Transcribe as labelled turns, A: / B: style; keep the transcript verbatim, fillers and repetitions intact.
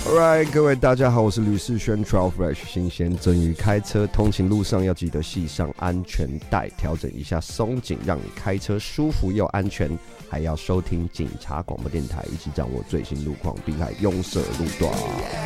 A: Alright， 各位大家好，我是吕世轩 Trial Fresh 新鲜蒸鱼。开车通勤路上要记得系上安全带，调整一下松紧，让你开车舒服又安全。还要收听警察广播电台，一起掌握最新路况，避开拥塞路段。